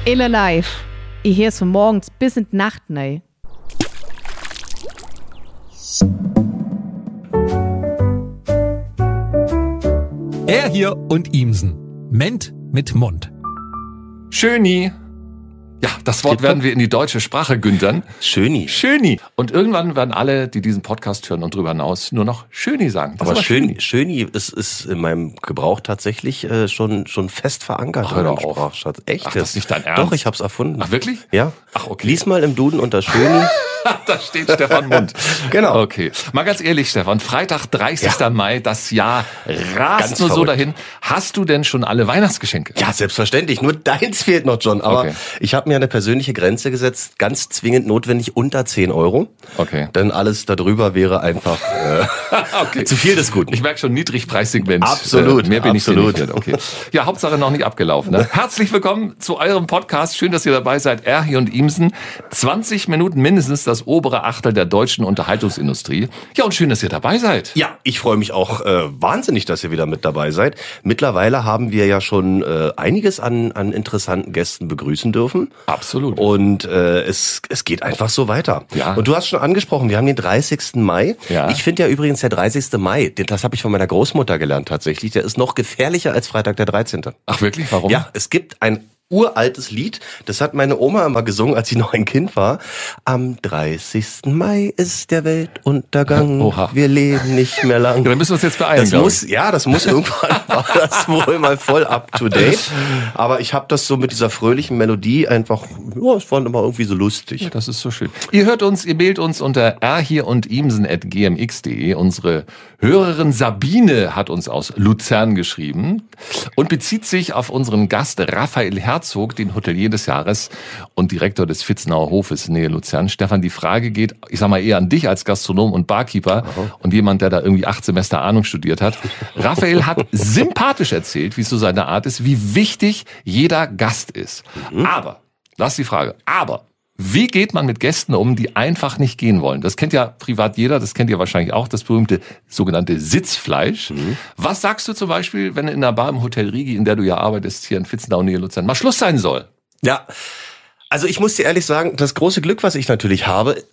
Ille live. Ich höre so morgens bis in die Nacht, ne? Er hier und Imsen. Ment mit Mund. Schöni. Ja, das Wort werden wir in die deutsche Sprache güntern. Schöni. Schöni. Und irgendwann werden alle, die diesen Podcast hören und drüber hinaus, nur noch Schöni sagen. Aber Schöni ist in meinem Gebrauch tatsächlich schon fest verankert. Ach, hör doch auf. Sprachschatz. Echt? Ach, das ist nicht dein Ernst? Doch, ich hab's erfunden. Ach, wirklich? Ja. Ach, okay. Lies mal im Duden unter Schöni. Da steht Stefan Mund. Genau. Okay. Mal ganz ehrlich, Stefan, Freitag, 30. Mai, das Jahr rast Ganz nur so verrückt. dahin. Hast du denn schon alle Weihnachtsgeschenke? Ja, selbstverständlich. Nur deins fehlt noch, John. Aber Okay. ich habe mir eine persönliche Grenze gesetzt, ganz zwingend notwendig unter 10 Euro. Okay. Denn alles darüber wäre einfach Okay. zu viel des Guten. Ich merke schon, Niedrigpreissegment. Absolut, Mehr bin absolut. ich dir nicht wert. Okay. Ja, Hauptsache noch nicht abgelaufen. Ne? Herzlich willkommen zu eurem Podcast. Schön, dass ihr dabei seid. Erhi und Imsen. 20 Minuten mindestens das obere Achtel der deutschen Unterhaltungsindustrie. Ja, und schön, dass ihr dabei seid. Ja, ich freue mich auch wahnsinnig, dass ihr wieder mit dabei seid. Mittlerweile haben wir ja schon einiges an interessanten Gästen begrüßen dürfen. Absolut. Und es geht einfach so weiter. Ja. Und du hast schon angesprochen, wir haben den 30. Mai. Ja. Ich finde ja übrigens der 30. Mai, das habe ich von meiner Großmutter gelernt tatsächlich, der ist noch gefährlicher als Freitag der 13. Ach wirklich? Warum? Ja, es gibt ein uraltes Lied, das hat meine Oma immer gesungen, als sie noch ein Kind war. Am 30. Mai ist der Weltuntergang, Oha. wir leben nicht mehr lang. Ja, dann müssen wir uns jetzt beeilen, Das glaub muss, ja, das muss irgendwann, war das wohl mal voll up to date. Aber ich habe das so mit dieser fröhlichen Melodie einfach, ja, es war immer irgendwie so lustig. Ja, das ist so schön. Ihr hört uns, ihr mailt uns unter rhierundimsen@gmx.de. Unsere Hörerin Sabine hat uns aus Luzern geschrieben und bezieht sich auf unseren Gast Raphael Herzog, den Hotelier des Jahres und Direktor des Vitznauer Hofes Nähe Luzern. Stefan, die Frage geht, ich sag mal eher an dich als Gastronom und Barkeeper und jemand, der da irgendwie 8 Semester Ahnung studiert hat. Raphael hat sympathisch erzählt, wie es so seine Art ist, wie wichtig jeder Gast ist. Aber, das ist die Frage, wie geht man mit Gästen um, die einfach nicht gehen wollen? Das kennt ja privat jeder, das kennt ihr wahrscheinlich auch, das berühmte sogenannte Sitzfleisch. Was sagst du zum Beispiel, wenn in einer Bar im Hotel Rigi, in der du ja arbeitest, hier in Vitznau, Nähe Luzern, mal Schluss sein soll? Ja, also ich muss dir ehrlich sagen, das große Glück, was ich natürlich habe,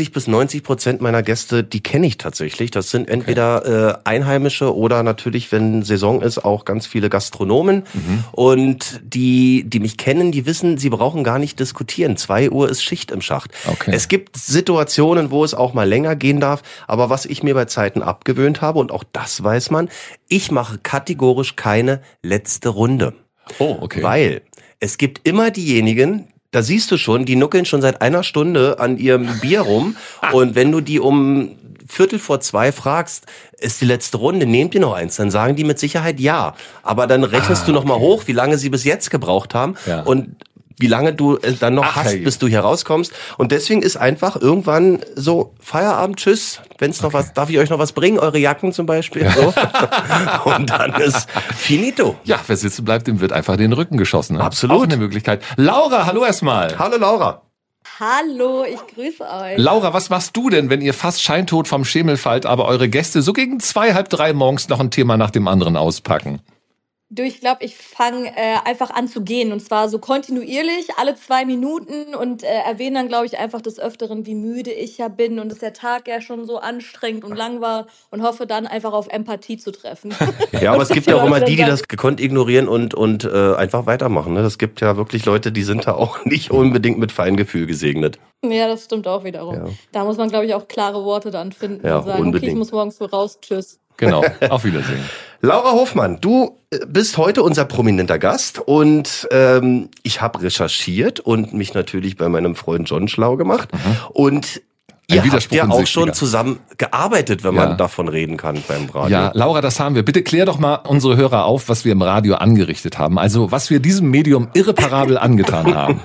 80-90% meiner Gäste, die kenne ich tatsächlich. Das sind entweder Einheimische oder natürlich, wenn Saison ist, auch ganz viele Gastronomen. Und die mich kennen, die wissen, sie brauchen gar nicht diskutieren. 2 Uhr ist Schicht im Schacht. Okay. Es gibt Situationen, wo es auch mal länger gehen darf. Aber was ich mir bei Zeiten abgewöhnt habe, und auch das weiß man, ich mache kategorisch keine letzte Runde. Oh, okay. Weil es gibt immer diejenigen, da siehst du schon, die nuckeln schon seit einer Stunde an ihrem Bier rum. Und wenn du die um 1:45 fragst, ist die letzte Runde, nehmt ihr noch eins? Dann sagen die mit Sicherheit ja. Aber dann rechnest du noch mal hoch, wie lange sie bis jetzt gebraucht haben. Ja. Und wie lange du dann noch hast, hey. bis du hier rauskommst. Und deswegen ist einfach irgendwann so Feierabend, tschüss. Wenn's noch was, darf ich euch noch was bringen? Eure Jacken zum Beispiel. So. Und dann ist finito. Ja, wer sitzen bleibt, dem wird einfach den Rücken geschossen. Ne? Absolut. Auch eine Möglichkeit. Laura, hallo erstmal. Hallo Laura. Hallo, ich grüße euch. Laura, was machst du denn, wenn ihr fast scheintot vom Schemel fallt, aber eure Gäste so gegen 2, halb 3 morgens noch ein Thema nach dem anderen auspacken? Du, ich glaube, ich fange einfach an zu gehen. Und zwar so kontinuierlich, alle 2 Minuten und erwähne dann, glaube ich, einfach des Öfteren, wie müde ich ja bin und dass der Tag ja schon so anstrengend und lang war und hoffe dann einfach auf Empathie zu treffen. Ja, aber es gibt ja auch immer die dann das gekonnt ignorieren und einfach weitermachen. Ne? Es gibt ja wirklich Leute, die sind da auch nicht unbedingt mit Feingefühl gesegnet. Ja, das stimmt auch wiederum. Ja. Da muss man, glaube ich, auch klare Worte dann finden Ja, und sagen, okay, unbedingt. ich muss morgens früh raus, tschüss. Genau, auf Wiedersehen. Laura Hofmann, du bist heute unser prominenter Gast und ich habe recherchiert und mich natürlich bei meinem Freund John schlau gemacht. Und ihr habt ja auch schon zusammen gearbeitet, wenn man davon reden kann beim Radio. Ja, Laura, das haben wir. Bitte klär doch mal unsere Hörer auf, was wir im Radio angerichtet haben. Also, was wir diesem Medium irreparabel angetan haben.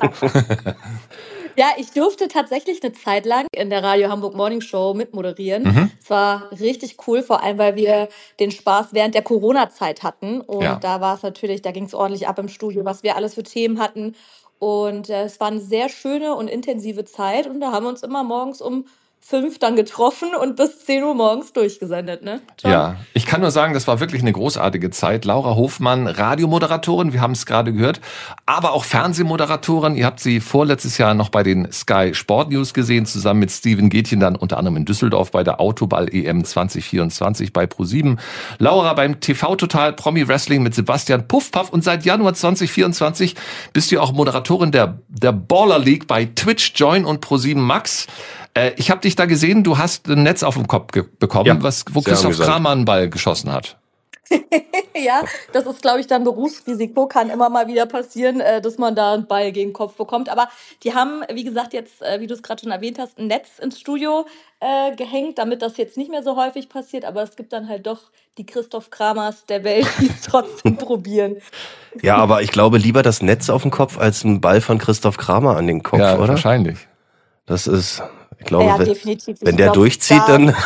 Ja, ich durfte tatsächlich eine Zeit lang in der Radio Hamburg Morning Show mitmoderieren. Es war richtig cool, vor allem, weil wir den Spaß während der Corona-Zeit hatten. Und da war es natürlich, da ging es ordentlich ab im Studio, was wir alles für Themen hatten. Und es war eine sehr schöne und intensive Zeit. Und da haben wir uns immer morgens um 5 dann getroffen und bis 10 Uhr morgens durchgesendet, ne? John? Ja, ich kann nur sagen, das war wirklich eine großartige Zeit. Laura Hofmann, Radiomoderatorin, wir haben es gerade gehört, aber auch Fernsehmoderatorin. Ihr habt sie vorletztes Jahr noch bei den Sky Sport News gesehen, zusammen mit Steven Gätchen dann unter anderem in Düsseldorf bei der Autoball-EM 2024 bei ProSieben. Laura beim TV Total Promi Wrestling mit Sebastian Puffpaff und seit Januar 2024 bist du auch Moderatorin der Baller League bei Twitch, Join und ProSieben Max. Ich habe dich da gesehen, du hast ein Netz auf dem Kopf bekommen, Ja, wo Christoph amüsant. Kramer einen Ball geschossen hat. Ja, das ist, glaube ich, dann Berufsrisiko, kann immer mal wieder passieren, dass man da einen Ball gegen den Kopf bekommt. Aber die haben, wie gesagt, jetzt, wie du es gerade schon erwähnt hast, ein Netz ins Studio gehängt, damit das jetzt nicht mehr so häufig passiert. Aber es gibt dann halt doch die Christoph Kramers der Welt, die es trotzdem probieren. Ja, aber ich glaube lieber das Netz auf dem Kopf als ein Ball von Christoph Kramer an den Kopf, Ja, oder? wahrscheinlich. Das ist, ich glaube, Ja, wenn, definitiv. wenn Ich der glaub, durchzieht, da- dann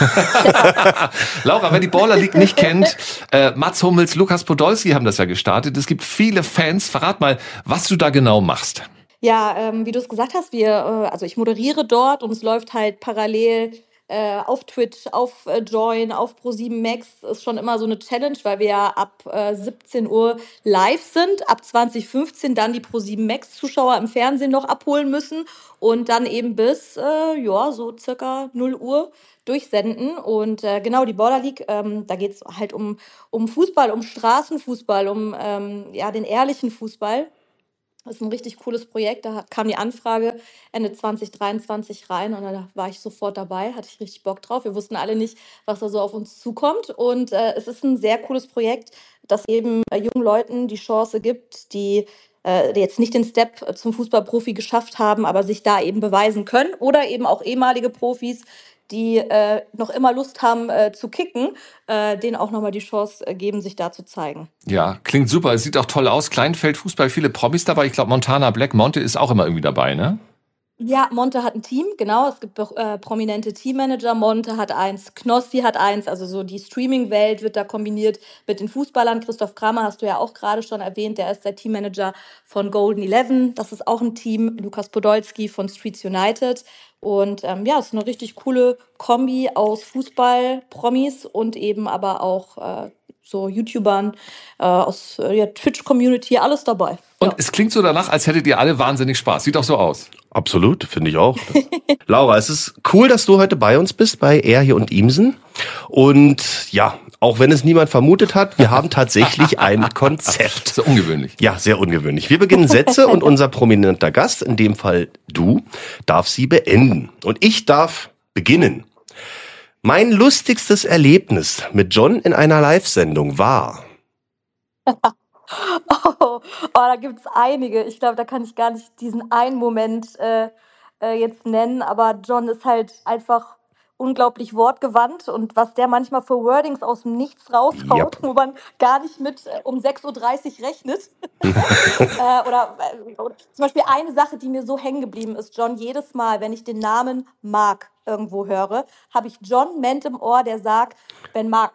Laura, wer die Baller League nicht kennt, Mats Hummels, Lukas Podolski haben das ja gestartet. Es gibt viele Fans. Verrat mal, was du da genau machst. Ja, wie du es gesagt hast, also ich moderiere dort und es läuft halt parallel auf Twitch, auf Join, auf ProSieben Max. Ist schon immer so eine Challenge, weil wir ja ab 17 Uhr live sind, ab 20:15 dann die ProSieben Max Zuschauer im Fernsehen noch abholen müssen und dann eben bis so circa 0 Uhr durchsenden. Und genau, die Baller League, da geht es halt um Fußball, um Straßenfußball, um den ehrlichen Fußball. Das ist ein richtig cooles Projekt. Da kam die Anfrage Ende 2023 rein und da war ich sofort dabei, hatte ich richtig Bock drauf. Wir wussten alle nicht, was da so auf uns zukommt. Und es ist ein sehr cooles Projekt, das eben jungen Leuten die Chance gibt, die jetzt nicht den Step zum Fußballprofi geschafft haben, aber sich da eben beweisen können. Oder eben auch ehemalige Profis, die noch immer Lust haben zu kicken, denen auch nochmal die Chance geben, sich da zu zeigen. Ja, klingt super. Es sieht auch toll aus. Kleinfeld, Fußball, viele Promis dabei. Ich glaube, Montana Black, Monte ist auch immer irgendwie dabei, ne? Ja, Monte hat ein Team, genau. Es gibt prominente Teammanager. Monte hat eins, Knossi hat eins. Also so die Streaming-Welt wird da kombiniert mit den Fußballern. Christoph Kramer hast du ja auch gerade schon erwähnt. Der ist der Teammanager von Golden 11. Das ist auch ein Team. Lukas Podolski von Streets United. Und es ist eine richtig coole Kombi aus Fußball, Promis und eben aber auch so YouTubern aus der Twitch-Community. Alles dabei. Und es klingt so danach, als hättet ihr alle wahnsinnig Spaß. Sieht auch so aus. absolut, finde ich auch. Laura, es ist cool, dass du heute bei uns bist, bei Er hier und Imsen. Und ja, auch wenn es niemand vermutet hat, wir haben tatsächlich ein Konzept. So ungewöhnlich. Ja, sehr ungewöhnlich. Wir beginnen Sätze und unser prominenter Gast, in dem Fall du, darf sie beenden. Und ich darf beginnen. Mein lustigstes Erlebnis mit John in einer Live-Sendung war... Da gibt's einige. Ich glaube, da kann ich gar nicht diesen einen Moment jetzt nennen, aber John ist halt einfach unglaublich wortgewandt und was der manchmal für Wordings aus dem Nichts raushaut, Yep. wo man gar nicht mit um 6:30 Uhr rechnet. Oder zum Beispiel eine Sache, die mir so hängen geblieben ist, John, jedes Mal, wenn ich den Namen Mark irgendwo höre, habe ich John Ment im Ohr, der sagt, wenn Mark.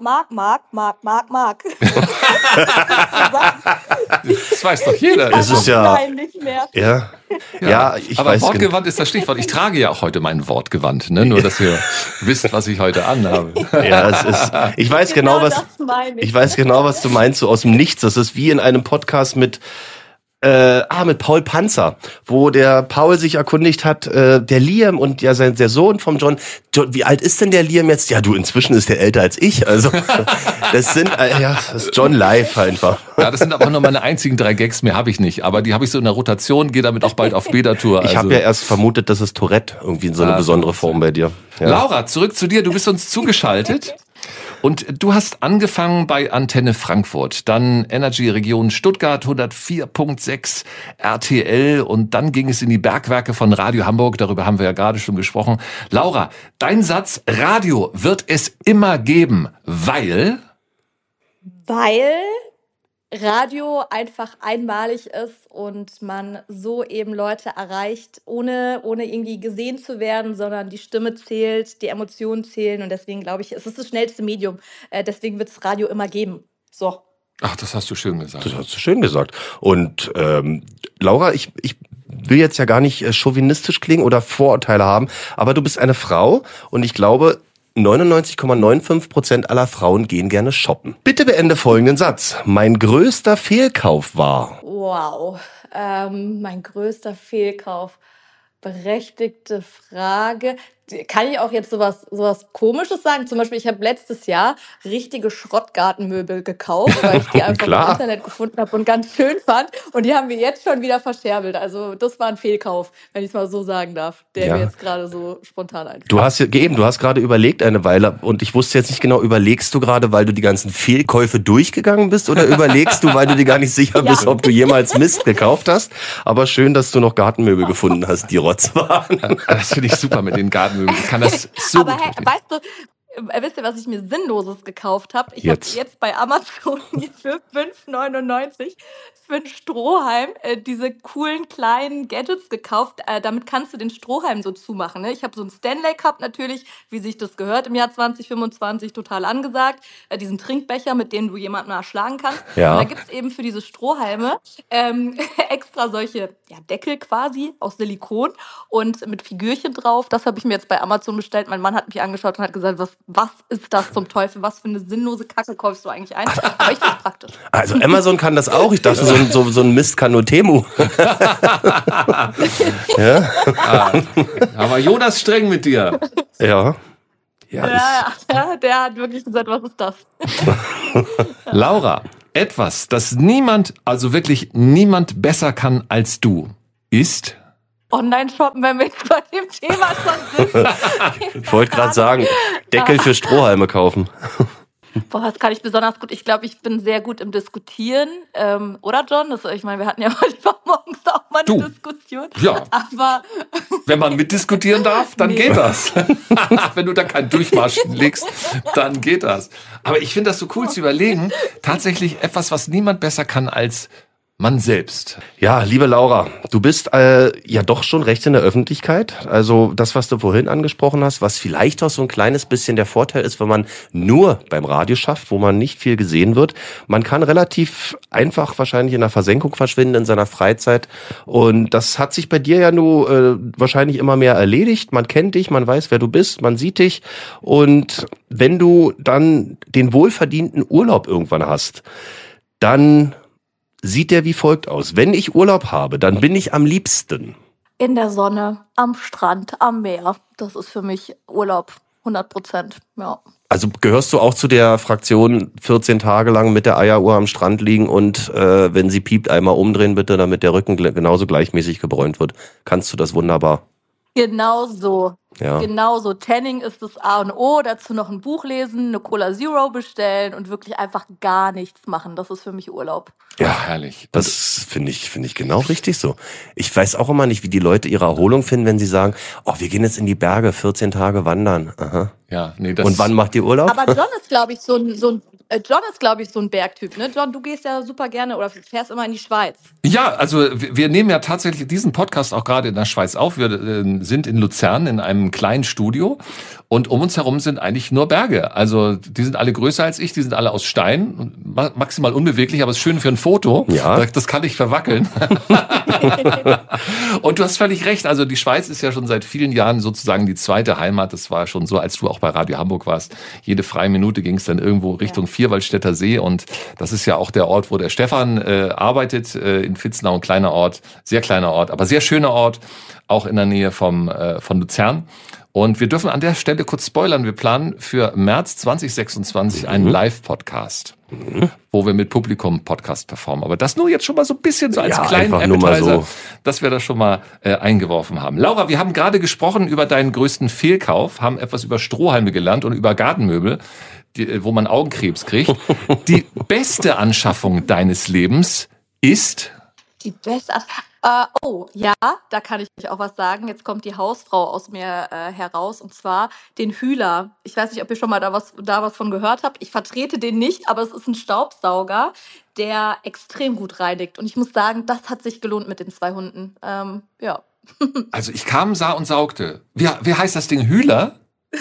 Das weiß doch jeder. Es ist ja- Nein, nicht mehr. Ja, ich aber weiß Wortgewand ist das Stichwort. Ich trage ja auch heute mein Wortgewand, ne? Nur, dass ihr wisst, was ich heute anhabe. Ja, es ist. Ich weiß genau, was. das meine ich. Ich weiß genau, was du meinst, so aus dem Nichts. Das ist wie in einem Podcast mit Paul Panzer, wo der Paul sich erkundigt hat, der Liam und ja der Sohn vom John, wie alt ist denn der Liam jetzt? Ja, du, inzwischen ist der älter als ich. Also das ist John live einfach. Ja, das sind aber nur meine einzigen 3 Gags, mehr habe ich nicht. Aber die habe ich so in der Rotation, gehe damit auch bald auf Beta-Tour. Ich habe ja erst vermutet, das ist Tourette, irgendwie in so eine besondere Form bei dir. Ja. Laura, zurück zu dir. Du bist uns zugeschaltet. Und du hast angefangen bei Antenne Frankfurt, dann Energy Region Stuttgart 104.6 RTL und dann ging es in die Bergwerke von Radio Hamburg, darüber haben wir ja gerade schon gesprochen. Laura, dein Satz, Radio wird es immer geben, weil... Weil Radio einfach einmalig ist und man so eben Leute erreicht, ohne irgendwie gesehen zu werden, sondern die Stimme zählt, die Emotionen zählen und deswegen glaube ich, es ist das schnellste Medium. Deswegen wird es Radio immer geben. So. Ach, das hast du schön gesagt. Das hast du schön gesagt. Und Laura, ich will jetzt ja gar nicht chauvinistisch klingen oder Vorurteile haben, aber du bist eine Frau und ich glaube, 99,95% aller Frauen gehen gerne shoppen. Bitte beende folgenden Satz. Mein größter Fehlkauf war... Wow, mein größter Fehlkauf. Berechtigte Frage. Kann ich auch jetzt sowas Komisches sagen? Zum Beispiel, ich habe letztes Jahr richtige Schrottgartenmöbel gekauft, weil ich die einfach im Internet gefunden habe und ganz schön fand. Und die haben wir jetzt schon wieder verscherbelt. Also das war ein Fehlkauf, wenn ich es mal so sagen darf, der mir jetzt gerade so spontan einfällt. Du hast gerade überlegt eine Weile und ich wusste jetzt nicht genau, überlegst du gerade, weil du die ganzen Fehlkäufe durchgegangen bist oder überlegst du, weil du dir gar nicht sicher bist, ob du jemals Mist gekauft hast? Aber schön, dass du noch Gartenmöbel gefunden hast, die Rotz waren. Das finde ich super mit den Gartenmöbeln. Ich kann das so aber weißt du, wisst ihr, was ich mir Sinnloses gekauft habe? Ich habe jetzt bei Amazon für 5,99 für einen Strohhalm diese coolen kleinen Gadgets gekauft. Damit kannst du den Strohhalm so zumachen. Ne? Ich habe so einen Stanley Cup natürlich, wie sich das gehört im Jahr 2025, total angesagt. Diesen Trinkbecher, mit dem du jemanden erschlagen kannst. Ja. Und da gibt's eben für diese Strohhalme extra solche Deckel quasi aus Silikon und mit Figürchen drauf. Das habe ich mir jetzt bei Amazon bestellt. Mein Mann hat mich angeschaut und hat gesagt, was ist das zum Teufel? Was für eine sinnlose Kacke kaufst du eigentlich ein? Aber ich finde es praktisch. Also Amazon kann das auch. Ich dachte, so ein Mist kann nur Temu. Ja? Aber Jonas streng mit dir. Ja. Ja, der hat wirklich gesagt, was ist das? Laura, etwas, das niemand, also wirklich niemand besser kann als du, ist... Online-Shoppen, wenn wir jetzt bei dem Thema schon sind. Ich wollte gerade sagen, Deckel für Strohhalme kaufen. Boah, das kann ich besonders gut. Ich glaube, ich bin sehr gut im Diskutieren. Oder, John? Ich meine, wir hatten ja heute morgens auch mal eine Diskussion. Ja. Aber wenn man mitdiskutieren darf, dann geht das. Wenn du da keinen Durchmarsch legst, dann geht das. Aber ich finde das so cool zu überlegen. Tatsächlich etwas, was niemand besser kann als man selbst. Ja, liebe Laura, du bist ja doch schon recht in der Öffentlichkeit. Also das, was du vorhin angesprochen hast, was vielleicht auch so ein kleines bisschen der Vorteil ist, wenn man nur beim Radio schafft, wo man nicht viel gesehen wird. Man kann relativ einfach wahrscheinlich in der Versenkung verschwinden in seiner Freizeit. Und das hat sich bei dir ja nur wahrscheinlich immer mehr erledigt. Man kennt dich, man weiß, wer du bist, man sieht dich. Und wenn du dann den wohlverdienten Urlaub irgendwann hast, dann sieht der wie folgt aus. Wenn ich Urlaub habe, dann bin ich am liebsten in der Sonne, am Strand, am Meer. Das ist für mich Urlaub, 100%. Ja. Also gehörst du auch zu der Fraktion 14 Tage lang mit der Eieruhr am Strand liegen und wenn sie piept, einmal umdrehen bitte, damit der Rücken genauso gleichmäßig gebräunt wird. Kannst du das wunderbar? Genau so. Ja. Genau so. Tanning ist das A und O. Dazu noch ein Buch lesen, eine Cola Zero bestellen und wirklich einfach gar nichts machen. Das ist für mich Urlaub. Ja, herrlich. Das finde ich genau richtig so. Ich weiß auch immer nicht, wie die Leute ihre Erholung finden, wenn sie sagen, oh, wir gehen jetzt in die Berge, 14 Tage wandern. Aha. Ja, nee, das. Und wann macht ihr Urlaub? Aber John ist, glaube ich, so ein Bergtyp, ne? John, du gehst ja super gerne oder fährst immer in die Schweiz. Ja, also wir nehmen ja tatsächlich diesen Podcast auch gerade in der Schweiz auf. Wir sind in Luzern in einem kleinen Studio und um uns herum sind eigentlich nur Berge. Also die sind alle größer als ich, die sind alle aus Stein, maximal unbeweglich, aber ist schön für ein Foto. Ja. Das kann ich verwackeln. Und du hast völlig recht. Also die Schweiz ist ja schon seit vielen Jahren sozusagen die zweite Heimat. Das war schon so, als du auch bei Radio Hamburg warst. Jede freie Minute ging es dann irgendwo Richtung Vierwaldstätter See. Und das ist ja auch der Ort, wo der Stefan arbeitet, in Vitznau, ein kleiner Ort, sehr kleiner Ort, aber sehr schöner Ort, auch in der Nähe von Luzern. Und wir dürfen an der Stelle kurz spoilern. Wir planen für März 2026 einen Live-Podcast, wo wir mit Publikum Podcast performen. Aber das nur jetzt schon mal so ein bisschen so als kleinen Appetizer, dass wir das schon mal eingeworfen haben. Laura, wir haben gerade gesprochen über deinen größten Fehlkauf, haben etwas über Strohhalme gelernt und über Gartenmöbel, wo man Augenkrebs kriegt. Die beste Anschaffung deines Lebens ist... Die beste da kann ich euch auch was sagen. Jetzt kommt die Hausfrau aus mir heraus, und zwar den Hühler. Ich weiß nicht, ob ihr schon mal da was von gehört habt. Ich vertrete den nicht, aber es ist ein Staubsauger, der extrem gut reinigt. Und ich muss sagen, das hat sich gelohnt mit den 2 Hunden. Ja. Also ich kam, sah und saugte. Wie heißt das Ding? Hühler?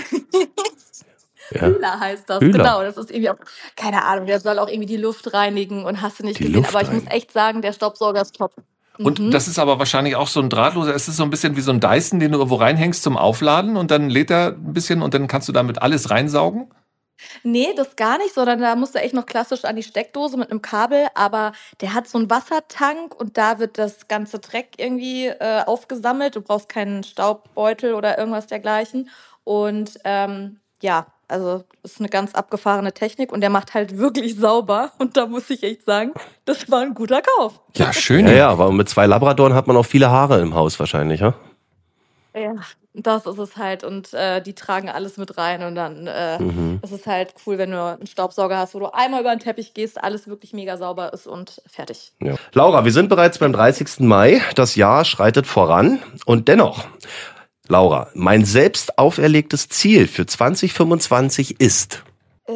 Ja. Hühler heißt das, genau. Das ist irgendwie auch, keine Ahnung, der soll auch irgendwie die Luft reinigen und hast du nicht gesehen. Aber ich muss echt sagen, der Staubsauger ist top. Und das ist aber wahrscheinlich auch so ein drahtloser, es ist so ein bisschen wie so ein Dyson, den du irgendwo reinhängst zum Aufladen und dann lädt er ein bisschen und dann kannst du damit alles reinsaugen? Nee, das gar nicht, sondern da musst du echt noch klassisch an die Steckdose mit einem Kabel, aber der hat so einen Wassertank und da wird das ganze Dreck irgendwie aufgesammelt. Du brauchst keinen Staubbeutel oder irgendwas dergleichen. Und ja, also ist eine ganz abgefahrene Technik und der macht halt wirklich sauber. Und da muss ich echt sagen, das war ein guter Kauf. Ja, schön. Ja, aber mit 2 Labradoren hat man auch viele Haare im Haus wahrscheinlich, ja? Ja, das ist es halt und die tragen alles mit rein und dann ist es halt cool, wenn du einen Staubsauger hast, wo du einmal über den Teppich gehst, alles wirklich mega sauber ist und fertig. Ja. Laura, wir sind bereits beim 30. Mai. Das Jahr schreitet voran und dennoch, Laura, mein selbst auferlegtes Ziel für 2025 ist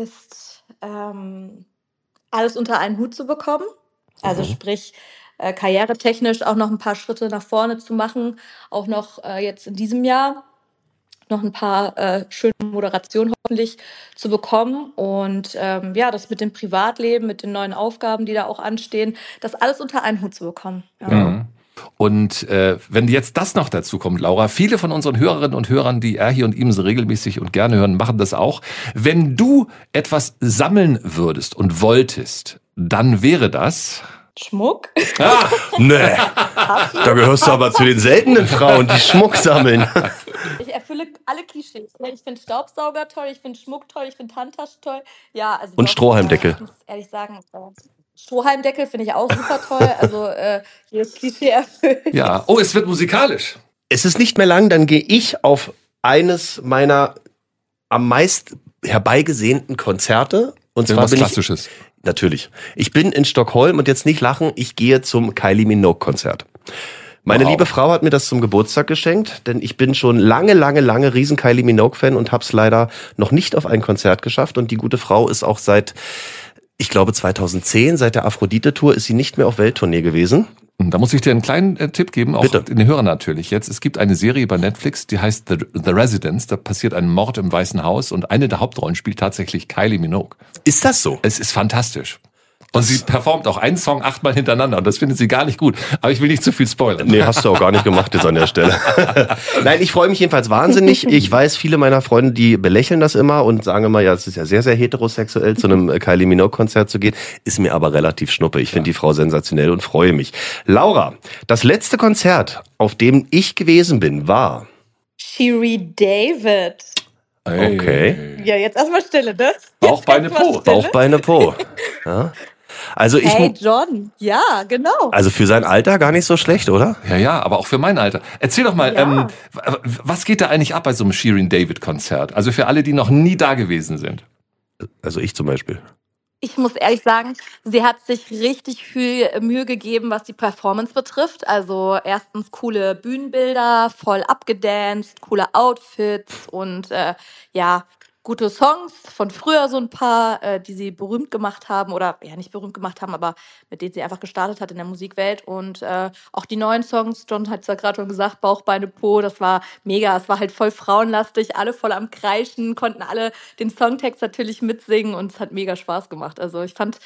alles unter einen Hut zu bekommen. Also sprich, karrieretechnisch auch noch ein paar Schritte nach vorne zu machen, auch noch jetzt in diesem Jahr noch ein paar schöne Moderationen hoffentlich zu bekommen und ja, das mit dem Privatleben, mit den neuen Aufgaben, die da auch anstehen, das alles unter einen Hut zu bekommen. Ja. Mhm. Und wenn jetzt das noch dazu kommt, Laura, viele von unseren Hörerinnen und Hörern, die hier und Imse regelmäßig und gerne hören, machen das auch. Wenn du etwas sammeln würdest und wolltest, dann wäre das... Schmuck? Ah, Nee, da gehörst du aber zu den seltenen Frauen, die Schmuck sammeln. Ich erfülle alle Klischees. Ich finde Staubsauger toll, ich finde Schmuck toll, ich finde Handtaschen toll. Ja, also Und doch, Strohhalmdeckel. ich muss ehrlich sagen, Strohhalmdeckel finde ich auch super toll. Also jedes Klischee erfüllt. ja. Oh, es wird musikalisch. Es ist nicht mehr lang, dann gehe ich auf eines meiner am meist herbeigesehnten Konzerte. Und zwar Irgendwas bin ich Klassisches. natürlich. Ich bin in Stockholm und jetzt nicht lachen, ich gehe zum Kylie Minogue-Konzert. Meine Wow. liebe Frau hat mir das zum Geburtstag geschenkt, denn ich bin schon lange riesen Kylie Minogue-Fan und hab's leider noch nicht auf ein Konzert geschafft. Und die gute Frau ist auch seit, ich glaube 2010, seit der Aphrodite-Tour ist sie nicht mehr auf Welttournee gewesen. Da muss ich dir einen kleinen Tipp geben, auch Bitte. den Hörern natürlich jetzt. Es gibt eine Serie bei Netflix, die heißt The Residence. Da passiert ein Mord im Weißen Haus und eine der Hauptrollen spielt tatsächlich Kylie Minogue. Ist das so? Es ist fantastisch. Und sie performt auch einen Song 8-mal hintereinander und das findet sie gar nicht gut. Aber ich will nicht zu viel spoilern. Nee, hast du auch gar nicht gemacht jetzt an der Stelle. Nein, ich freue mich jedenfalls wahnsinnig. Ich weiß, viele meiner Freunde, die belächeln das immer und sagen immer, ja, es ist ja sehr, sehr heterosexuell, zu einem Kylie Minogue-Konzert zu gehen. Ist mir aber relativ schnuppe. Ich finde die Frau sensationell und freue mich. Laura, das letzte Konzert, auf dem ich gewesen bin, war... Shiri David. Okay. Ja, jetzt erstmal Stille, ne? Bauchbeine, Jetzt erst mal Po. Stille. Bauchbeine, Po. Ja. Also Hey John, ja, genau. also für sein Alter gar nicht so schlecht, oder? Ja, aber auch für mein Alter. Erzähl doch mal, Ja. was geht da eigentlich ab bei so einem Shirin David Konzert? Also für alle, die noch nie da gewesen sind. Also ich zum Beispiel. Ich muss ehrlich sagen, sie hat sich richtig viel Mühe gegeben, was die Performance betrifft. Also erstens coole Bühnenbilder, voll abgedanced, coole Outfits und ja, gute Songs von früher, so ein paar, die sie berühmt gemacht haben oder ja nicht berühmt gemacht haben, aber mit denen sie einfach gestartet hat in der Musikwelt. Und auch die neuen Songs, John hat es ja gerade schon gesagt, Bauchbeine, Po, das war mega. Es war halt voll frauenlastig, alle voll am Kreischen, konnten alle den Songtext natürlich mitsingen und es hat mega Spaß gemacht. Also ich fand,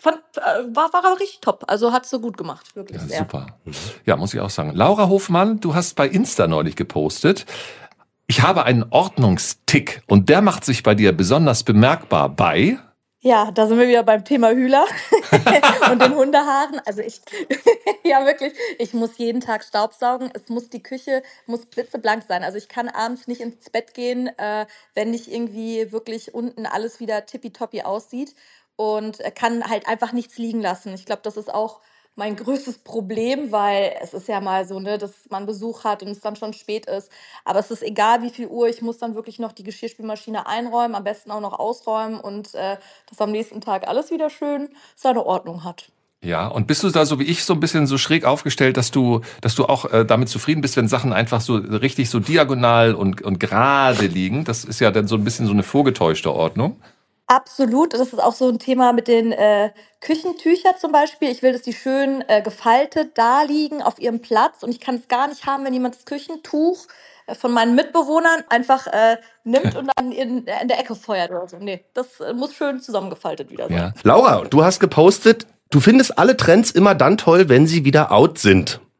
war richtig top. Also hat so gut gemacht, wirklich Ja, sehr. super. Ja, muss ich auch sagen. Laura Hofmann, du hast bei Insta neulich gepostet, ich habe einen Ordnungstick und der macht sich bei dir besonders bemerkbar bei... Ja, da sind wir wieder beim Thema Hühler und den Hundehaaren. Also ja wirklich, ich muss jeden Tag staubsaugen. Die Küche muss blitzeblank sein. Also ich kann abends nicht ins Bett gehen, wenn nicht irgendwie wirklich unten alles wieder tippitoppi aussieht und kann halt einfach nichts liegen lassen. Ich glaube, das ist auch mein größtes Problem, weil es ist ja mal so, ne, dass man Besuch hat und es dann schon spät ist. Aber es ist egal, wie viel Uhr, ich muss dann wirklich noch die Geschirrspülmaschine einräumen, am besten auch noch ausräumen und dass am nächsten Tag alles wieder schön seine Ordnung hat. Ja, und bist du da so wie ich so ein bisschen so schräg aufgestellt, dass du auch damit zufrieden bist, wenn Sachen einfach so richtig so diagonal und gerade liegen? Das ist ja dann so ein bisschen so eine vorgetäuschte Ordnung. Absolut, das ist auch so ein Thema mit den Küchentüchern zum Beispiel. Ich will, dass die schön gefaltet da liegen auf ihrem Platz und ich kann es gar nicht haben, wenn jemand das Küchentuch von meinen Mitbewohnern einfach nimmt und dann in der Ecke feuert oder so. Nee, das muss schön zusammengefaltet wieder sein. Ja. Laura, du hast gepostet, du findest alle Trends immer dann toll, wenn sie wieder out sind.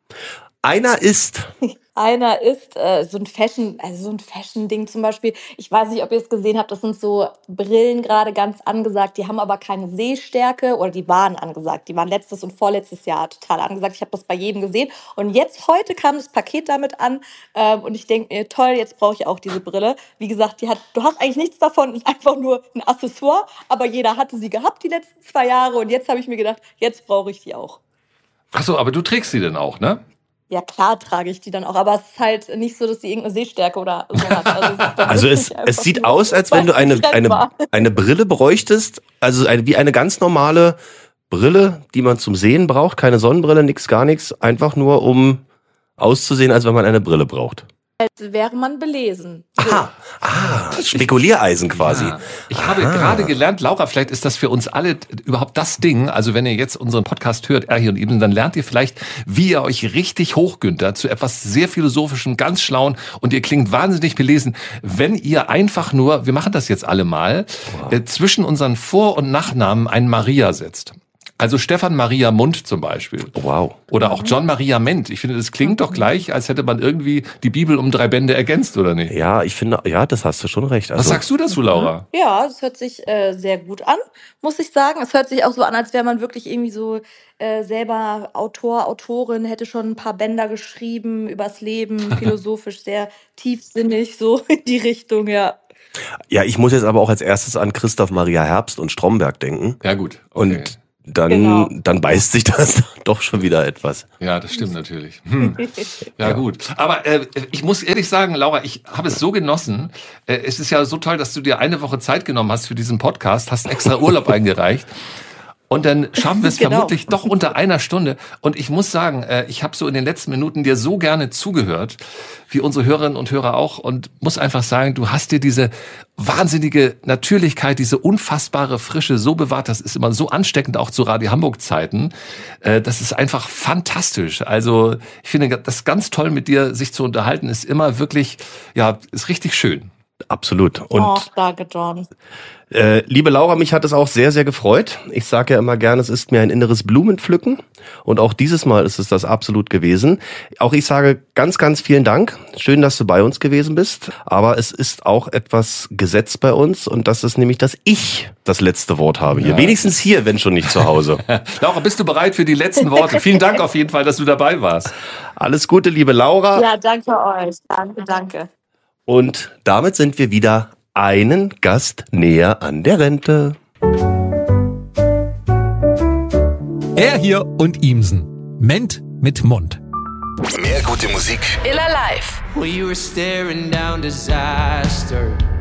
Einer ist... Einer ist so ein Fashion-Ding zum Beispiel. Ich weiß nicht, ob ihr es gesehen habt, das sind so Brillen gerade ganz angesagt, die haben aber keine Sehstärke oder die waren angesagt. Die waren letztes und vorletztes Jahr total angesagt. Ich habe das bei jedem gesehen. Und jetzt, heute kam das Paket damit an und ich denke mir, toll, jetzt brauche ich auch diese Brille. Wie gesagt, du hast eigentlich nichts davon, ist einfach nur ein Accessoire, aber jeder hatte sie gehabt die letzten 2 Jahre und jetzt habe ich mir gedacht, jetzt brauche ich die auch. Ach so, aber du trägst sie denn auch, ne? Ja, klar trage ich die dann auch, aber es ist halt nicht so, dass sie irgendeine Sehstärke oder so hat. Also es sieht aus, als wenn du eine Brille bräuchtest, also wie eine ganz normale Brille, die man zum Sehen braucht, keine Sonnenbrille, nix, gar nichts, einfach nur um auszusehen, als wenn man eine Brille braucht. Als wäre man belesen. So. Spekuliereisen quasi. Ja. Ich habe gerade gelernt, Laura, vielleicht ist das für uns alle überhaupt das Ding, also wenn ihr jetzt unseren Podcast hört, hier und eben, dann lernt ihr vielleicht, wie ihr euch richtig hochgüntert zu etwas sehr Philosophischem, ganz Schlauen und ihr klingt wahnsinnig belesen, wenn ihr einfach nur, wir machen das jetzt alle mal, zwischen unseren Vor- und Nachnamen ein Maria setzt. Also Stefan Maria Mund zum Beispiel. Wow. Oder auch John Maria Ment. Ich finde, das klingt doch gleich, als hätte man irgendwie die Bibel um 3 Bände ergänzt, oder nicht? Ja, ich finde, ja, das hast du schon recht. Also, was sagst du dazu, Laura? Ja, das hört sich sehr gut an, muss ich sagen. Es hört sich auch so an, als wäre man wirklich irgendwie so selber Autor, Autorin, hätte schon ein paar Bänder geschrieben übers Leben, philosophisch sehr tiefsinnig, so in die Richtung, ja. Ja, ich muss jetzt aber auch als erstes an Christoph Maria Herbst und Stromberg denken. Ja, gut. Okay. Und dann beißt sich das doch schon wieder etwas. Ja, das stimmt natürlich. Ja, gut. Aber ich muss ehrlich sagen, Laura, ich habe es so genossen. Es ist ja so toll, dass du dir eine Woche Zeit genommen hast für diesen Podcast, hast extra Urlaub eingereicht. Und dann schaffen wir es vermutlich doch unter 1 Stunde. Und ich muss sagen, ich habe so in den letzten Minuten dir so gerne zugehört, wie unsere Hörerinnen und Hörer auch. Und muss einfach sagen, du hast dir diese wahnsinnige Natürlichkeit, diese unfassbare Frische so bewahrt. Das ist immer so ansteckend, auch zu Radio Hamburg Zeiten. Das ist einfach fantastisch. Also ich finde das ganz toll, mit dir sich zu unterhalten, ist immer wirklich, ja, ist richtig schön. Absolut. Und danke, John. Liebe Laura, mich hat es auch sehr, sehr gefreut. Ich sage ja immer gerne, es ist mir ein inneres Blumenpflücken. Und auch dieses Mal ist es das absolut gewesen. Auch ich sage ganz, ganz vielen Dank. Schön, dass du bei uns gewesen bist. Aber es ist auch etwas Gesetz bei uns. Und das ist nämlich, dass ich das letzte Wort habe hier. Ja. Wenigstens hier, wenn schon nicht zu Hause. Laura, bist du bereit für die letzten Worte? Vielen Dank auf jeden Fall, dass du dabei warst. Alles Gute, liebe Laura. Ja, danke euch. Danke. Und damit sind wir wieder einen Gast näher an der Rente. Er hier und Ihmsen. Ment mit Mund. Mehr gute Musik. Iller Live. Well, you were staring down disaster.